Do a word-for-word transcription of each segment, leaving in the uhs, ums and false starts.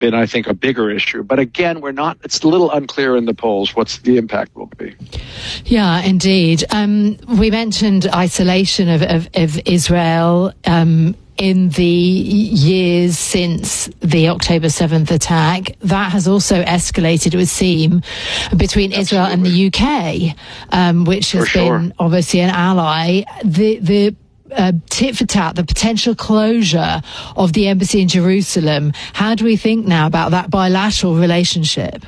been, I think, a bigger issue. But again, we're not, it's a little unclear in the polls what the impact will be. Yeah, indeed. Um, we mentioned isolation of, of, of Israel um, in the years since the October seventh attack. That has also escalated, it would seem, between Absolutely. Israel and the U K, um, which has For sure. been obviously an ally. The, the Uh, tit for tat, the potential closure of the embassy in Jerusalem. How do we think now about that bilateral relationship?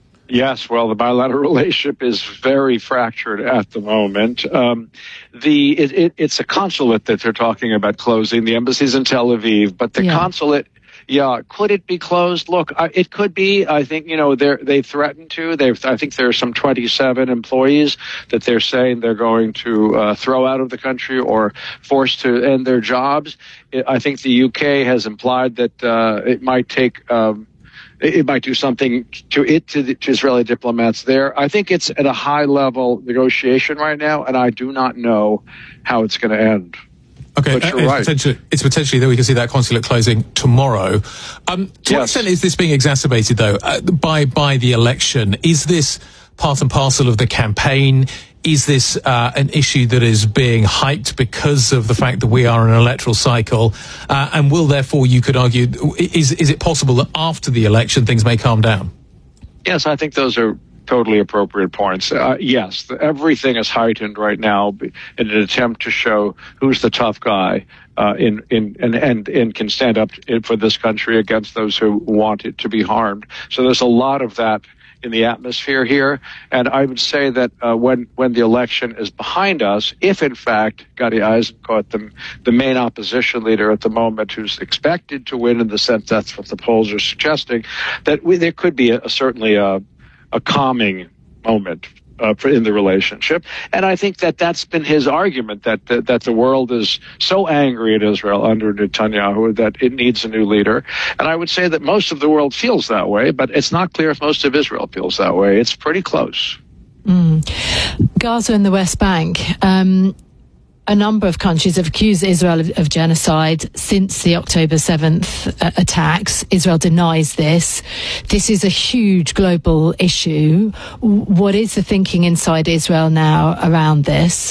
Yes, well, the bilateral relationship is very fractured at the moment. Um, the it, it, it's a consulate that they're talking about closing. The embassy's in Tel Aviv, but the yeah. consulate, yeah, could it be closed? Look, I, it could be. I think, you know, they're, they threatened to. They've, I think there are some twenty-seven employees that they're saying they're going to uh, throw out of the country or force to end their jobs. I think the U K has implied that uh, it might take. Um, It might do something to it, to the to Israeli diplomats there. I think it's at a high-level negotiation right now, and I do not know how it's going to end. Okay, but you're it's, right. potentially, it's potentially that we can see that consulate closing tomorrow. Um, to yes. what extent is this being exacerbated, though, uh, by by the election? Is this part and parcel of the campaign? Is this uh, an issue that is being hyped because of the fact that we are in an electoral cycle? Uh, and will, therefore, you could argue, is is it possible that after the election things may calm down? Yes, I think those are totally appropriate points. Uh, yes, the, everything is heightened right now in an attempt to show who's the tough guy uh, in, in and, and, and can stand up in, for this country against those who want it to be harmed. So there's a lot of that in the atmosphere here. And I would say that uh, when when the election is behind us, if in fact Gadi Eisenkot, the, the main opposition leader at the moment, who's expected to win in the sense that's what the polls are suggesting, that we, there could be a, a, certainly a, a calming moment Uh, for, in the relationship. And I think that that's been his argument, that, that that the world is so angry at Israel under Netanyahu that it needs a new leader. And I would say that most of the world feels that way, but it's not clear if most of Israel feels that way. It's pretty close. Mm. Gaza and the West Bank. Um, a number of countries have accused Israel of, of genocide since the October seventh uh, attacks. Israel denies this. This is a huge global issue. What is the thinking inside Israel now around this?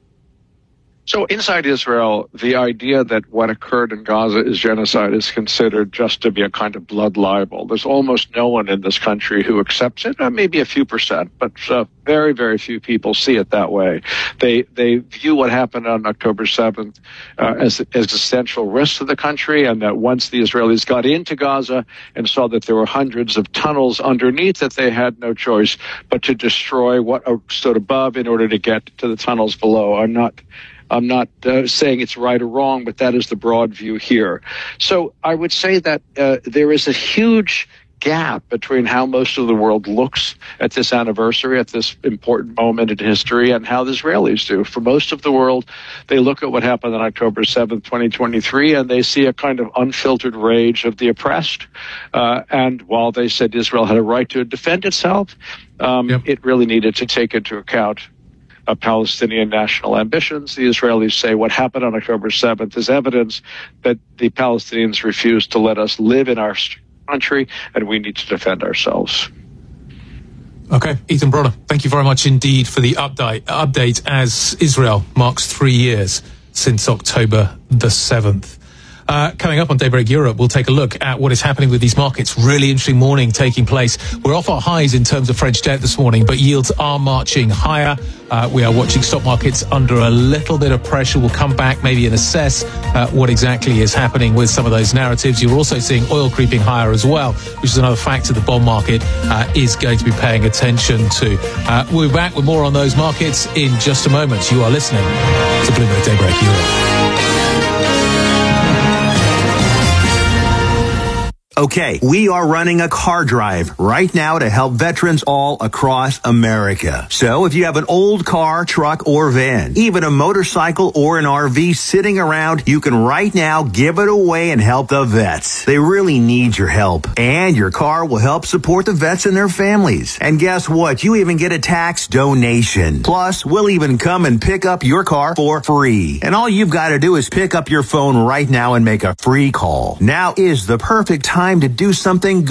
So inside Israel, the idea that what occurred in Gaza is genocide is considered just to be a kind of blood libel. There's almost no one in this country who accepts it, uh, maybe a few percent, but uh, very, very few people see it that way. They they view what happened on October seventh uh, as, as essential risk to the country, and that once the Israelis got into Gaza and saw that there were hundreds of tunnels underneath, that they had no choice but to destroy what stood above in order to get to the tunnels below. I'm not I'm not uh, saying it's right or wrong, but that is the broad view here. So I would say that uh, there is a huge gap between how most of the world looks at this anniversary, at this important moment in history, and how the Israelis do. For most of the world, they look at what happened on October seventh, twenty twenty-three, and they see a kind of unfiltered rage of the oppressed. Uh, and while they said Israel had a right to defend itself, um, yep. it really needed to take into account Uh, Palestinian national ambitions. The Israelis say what happened on October seventh is evidence that the Palestinians refuse to let us live in our country, and we need to defend ourselves. Okay, Ethan Bronner, thank you very much indeed for the update. Update as Israel marks three years since October the seventh. Uh, coming up on Daybreak Europe, we'll take a look at what is happening with these markets. Really interesting morning taking place. We're off our highs in terms of French debt this morning, but yields are marching higher. Uh, we are watching stock markets under a little bit of pressure. We'll come back maybe and assess uh, what exactly is happening with some of those narratives. You're also seeing oil creeping higher as well, which is another factor the bond market uh, is going to be paying attention to. Uh, we'll be back with more on those markets in just a moment. You are listening to Bloomberg Daybreak Europe. Okay, we are running a car drive right now to help veterans all across America. So if you have an old car, truck, or van, even a motorcycle or an R V sitting around, you can right now give it away and help the vets. They really need your help. And your car will help support the vets and their families. And guess what? You even get a tax donation. Plus, we'll even come and pick up your car for free. And all you've got to do is pick up your phone right now and make a free call. Now is the perfect time time to do something good.